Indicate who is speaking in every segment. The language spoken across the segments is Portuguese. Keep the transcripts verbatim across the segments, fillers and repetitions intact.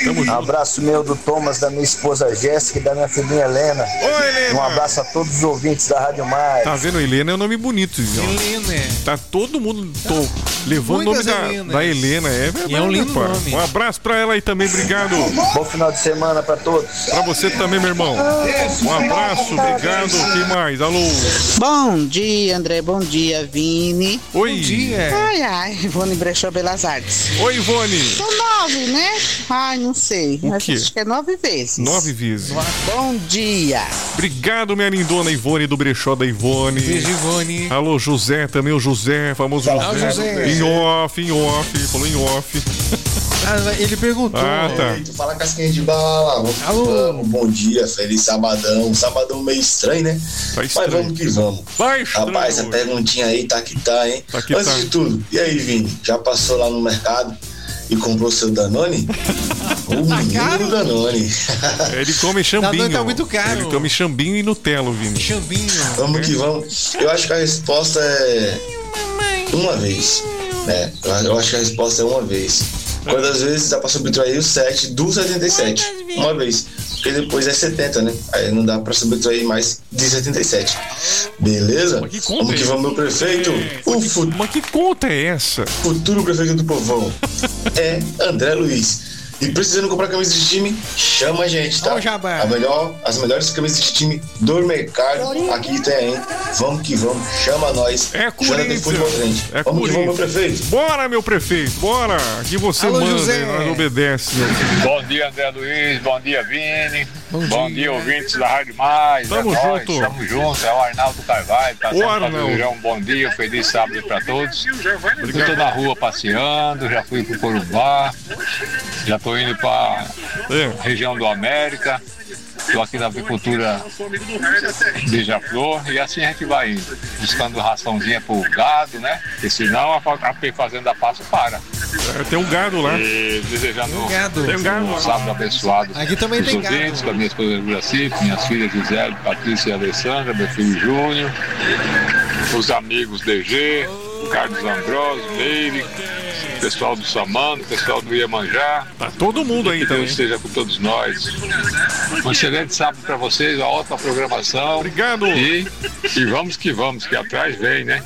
Speaker 1: Tamo
Speaker 2: Um
Speaker 1: junto.
Speaker 2: abraço meu do Thomas, da minha esposa Jéssica e da minha filhinha Helena.
Speaker 1: Oi, Helena.
Speaker 2: Um abraço a todos os ouvintes da Rádio Mais.
Speaker 1: Tá vendo? Helena é um nome bonito, viu?
Speaker 3: Helena.
Speaker 1: Tá todo mundo tô levando o nome
Speaker 3: Muitas
Speaker 1: da,
Speaker 3: Helenas.
Speaker 1: da Helena, é verdade.
Speaker 3: E é um lindo
Speaker 1: rapaz.
Speaker 3: nome.
Speaker 1: Um abraço pra ela aí também, obrigado.
Speaker 2: Bom final de semana pra todos.
Speaker 1: Pra você também, meu irmão. Um abraço, obrigado. Quem mais? Alô?
Speaker 4: Bom dia, André. Bom dia, Vini.
Speaker 1: Oi.
Speaker 3: Bom dia.
Speaker 4: Ai, ai, Ivone Brechó Belas Artes.
Speaker 1: Oi, Ivone.
Speaker 4: São nove, né? Ai, não sei.
Speaker 1: O
Speaker 4: Mas
Speaker 1: quê?
Speaker 4: acho que é nove vezes.
Speaker 1: Nove vezes.
Speaker 4: Bom dia.
Speaker 1: Obrigado, minha lindona Ivone do Brechó da Ivone.
Speaker 3: Beijo, Ivone.
Speaker 1: Alô, José também, o José, famoso
Speaker 3: Fala,
Speaker 1: José.
Speaker 3: José.
Speaker 1: Em off, em off, falou em off.
Speaker 3: Ah, ele perguntou.
Speaker 1: Ah, tá.
Speaker 5: Eita, fala casquinha de bala, vamos que
Speaker 3: Alô.
Speaker 5: vamos, bom dia, feliz sabadão, sabadão meio estranho, né?
Speaker 1: Tá
Speaker 5: Mas
Speaker 1: estranho.
Speaker 5: vamos que vamos.
Speaker 1: Vai, estranho.
Speaker 5: Rapaz, essa perguntinha aí tá que tá, hein?
Speaker 1: Tá que
Speaker 5: Antes
Speaker 1: tá.
Speaker 5: de tudo, e aí, Vini, já passou lá no mercado e comprou seu Danone? O
Speaker 3: Tá
Speaker 5: menino
Speaker 3: caro?
Speaker 5: do Danone.
Speaker 1: Ele come chambinho.
Speaker 3: Danone tá muito caro.
Speaker 1: Ele come chambinho e Nutella, Vini.
Speaker 3: Chambinho.
Speaker 5: Vamos que vamos. Eu acho que a resposta é uma vez, né? Eu acho que a resposta é uma vez. Quantas vezes dá pra subtrair o sete do setenta e sete? Uma vez. Porque depois é setenta, né? Aí não dá pra subtrair mais de setenta e sete. Beleza?
Speaker 1: Mas que conta
Speaker 5: Vamos
Speaker 1: é
Speaker 5: que
Speaker 1: essa?
Speaker 5: vamos, meu prefeito. O fu-
Speaker 1: Mas que conta é essa?
Speaker 5: futuro prefeito do povão é André Luiz. E precisando comprar camisa de time, chama a gente, tá?
Speaker 3: Ô, Jabá.
Speaker 5: A melhor, as melhores camisas de time do mercado aqui tem, hein? Vamos que vamos, chama nós.
Speaker 1: É
Speaker 5: Jonathan
Speaker 1: Corinthians.
Speaker 5: Futebol Crente.
Speaker 1: É
Speaker 5: Vamos que vamos, meu
Speaker 1: Corinthians.
Speaker 5: prefeito.
Speaker 1: Bora, meu prefeito, bora. Que você
Speaker 3: Alô,
Speaker 1: manda,
Speaker 3: José.
Speaker 1: e nós obedece. meu filho.
Speaker 6: Bom dia, André Luiz. Bom dia, Vini.
Speaker 3: Bom
Speaker 6: Bom,
Speaker 3: dia.
Speaker 6: dia, ouvintes da Rádio Mais.
Speaker 1: Tamo
Speaker 6: é nóis,
Speaker 1: junto.
Speaker 6: Tamo junto. É o Arnaldo Carvalho. Passando
Speaker 1: Ô,
Speaker 6: pra
Speaker 1: Arnaldo.
Speaker 6: desejar um bom dia, um feliz sábado pra todos. Eu tô na rua passeando, já fui pro Corumbá, já tô indo pra
Speaker 1: É.
Speaker 6: região do América. Estou aqui na avicultura Beija-Flor e assim a gente vai indo, buscando raçãozinha pro gado, né? Porque senão a, a P Fazenda Passo para.
Speaker 1: É, tem um gado lá.
Speaker 6: E desejando
Speaker 3: Tem um gado.
Speaker 1: Tem um gado
Speaker 6: um
Speaker 1: lá.
Speaker 6: sábado abençoado.
Speaker 3: Aqui também
Speaker 6: Os
Speaker 3: tem
Speaker 6: ouvintes,
Speaker 3: gado.
Speaker 6: com a minha esposa Juraci, minhas filhas Gisele, Patrícia e Alessandra, meu filho Júnior, os amigos D G, Carlos Ambrosio, Meire, pessoal do Samano, pessoal do Iemanjá.
Speaker 1: Tá todo mundo aí
Speaker 6: Que
Speaker 1: também.
Speaker 6: Deus esteja com todos nós. Um excelente sábado para vocês, uma ótima programação.
Speaker 1: Obrigado.
Speaker 6: E, e vamos que vamos, que atrás vem, né?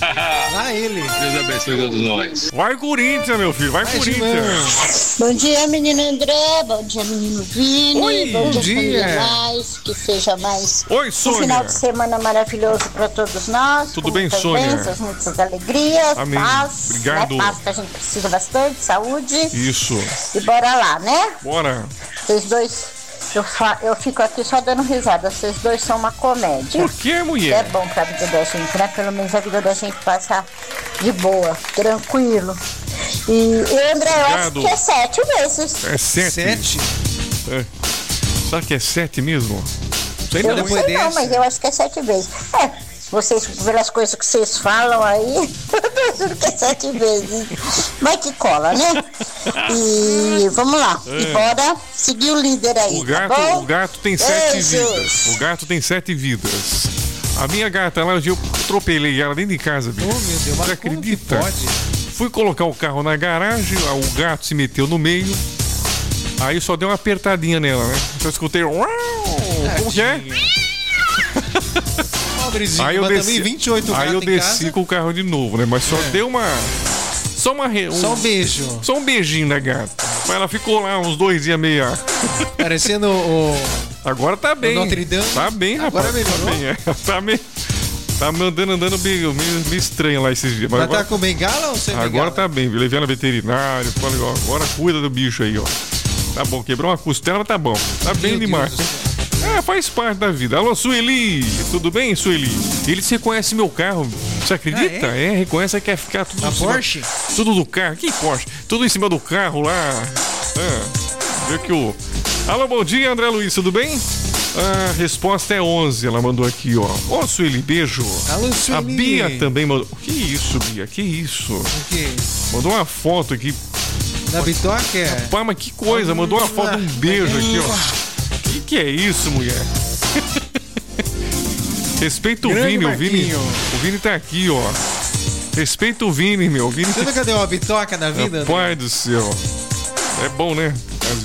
Speaker 3: Lá ele.
Speaker 6: Deus abençoe todos nós.
Speaker 1: Vai, Corinthians, meu filho. Vai,
Speaker 3: Vai,
Speaker 1: Corinthians.
Speaker 7: Bom dia, menino André. Bom dia, menino Vini.
Speaker 1: Oi,
Speaker 7: bom,
Speaker 3: bom
Speaker 7: dia,
Speaker 3: dia.
Speaker 7: família Mais. Que seja mais
Speaker 1: Oi,
Speaker 7: um
Speaker 1: Sônia.
Speaker 7: final de semana maravilhoso para todos nós.
Speaker 1: Tudo
Speaker 7: com
Speaker 1: bem,
Speaker 7: muitas
Speaker 1: Sônia?
Speaker 7: bênçãos, muitas alegrias,
Speaker 1: Amém.
Speaker 7: paz.
Speaker 1: Obrigado.
Speaker 7: Né? Paz que a gente precisa bastante, saúde.
Speaker 1: Isso.
Speaker 7: E bora lá, né?
Speaker 1: Bora.
Speaker 7: Vocês dois, eu, fa- eu fico aqui só dando risada. Vocês dois são uma comédia.
Speaker 1: Por que,
Speaker 7: É
Speaker 1: mulher?
Speaker 7: bom pra vida da gente, né? Pelo menos a vida da gente passa de boa, tranquilo. E, e André, eu acho
Speaker 1: Obrigado.
Speaker 7: que é sete vezes.
Speaker 1: É sete.
Speaker 3: Sete.
Speaker 1: É. Será que é sete mesmo? Sei
Speaker 7: Eu
Speaker 1: não.
Speaker 7: não
Speaker 3: depois
Speaker 7: sei não,
Speaker 3: dessa.
Speaker 7: mas eu acho que é sete vezes. É, vocês, pelas coisas que vocês falam aí, eu juro que é sete vezes. Mas que cola, né? E vamos lá. E bora seguir o líder aí,
Speaker 1: O gato,
Speaker 7: tá bom?
Speaker 1: o gato tem sete
Speaker 7: Beijos.
Speaker 1: vidas. O gato tem sete vidas. A minha gata lá, eu atropelei ela dentro de casa, bicho.
Speaker 3: Oh, meu Deus, mas
Speaker 1: Você
Speaker 3: como que
Speaker 1: acredita?
Speaker 3: pode?
Speaker 1: Fui colocar o carro na garagem, o gato se meteu no meio. Aí só deu uma apertadinha nela, né? Só escutei. "Uau!" Como que é?
Speaker 3: Pobrezinho,
Speaker 1: Aí eu
Speaker 3: mas
Speaker 1: desci,
Speaker 3: também vinte e oito
Speaker 1: aí eu
Speaker 3: gatos em
Speaker 1: desci
Speaker 3: casa.
Speaker 1: com o carro de novo, né? Mas só
Speaker 3: É.
Speaker 1: deu uma. Só uma. re-
Speaker 3: Só um beijo.
Speaker 1: Só um beijinho na gata. Mas ela ficou lá uns dois dias meio.
Speaker 3: Parecendo o...
Speaker 1: Agora tá bem.
Speaker 3: Notre Dame.
Speaker 1: Tá bem, rapaz.
Speaker 3: Agora melhorou?
Speaker 1: Tá bem, é. Tá meio. Tá andando, andando meio, meio, meio estranho lá esses dias. Mas
Speaker 3: Mas
Speaker 1: agora,
Speaker 3: tá com bengala ou sem
Speaker 1: agora
Speaker 3: bengala?
Speaker 1: tá bem. Levei ela no veterinário. Falei, ó, agora cuida do bicho aí, ó. Tá bom, quebrou uma costela, mas tá bom. Tá bem
Speaker 3: Meu
Speaker 1: demais.
Speaker 3: Deus do
Speaker 1: É, faz parte da vida. Alô, Sueli. Tudo bem, Sueli? Eles reconhecem meu carro. Você acredita?
Speaker 3: Ah,
Speaker 1: é? reconhece, quer ficar tudo
Speaker 3: A
Speaker 1: em cima-
Speaker 3: Porsche?
Speaker 1: Tudo do carro. Que Porsche? Tudo em cima do carro lá. É. Vê que o... Alô, bom dia, André Luiz, tudo bem? A resposta é onze, ela mandou aqui, ó. Ô, Sueli, beijo.
Speaker 3: Alô,
Speaker 1: A
Speaker 3: Sueli.
Speaker 1: Bia também mandou... Que isso, Bia? Que isso?
Speaker 3: O quê?
Speaker 1: Mandou uma foto aqui.
Speaker 3: Da bitoca?
Speaker 1: Pá, mas que coisa. Mandou uma foto, um beijo aqui, ó. Que que é isso, mulher? Respeita o
Speaker 3: Grande
Speaker 1: Vini, o Vini.
Speaker 3: Marquinho.
Speaker 1: O Vini tá aqui, ó. Respeita o Vini, meu. O Vini
Speaker 3: Você nunca deu uma bitoca na vida?
Speaker 1: Pai do céu. É bom, né?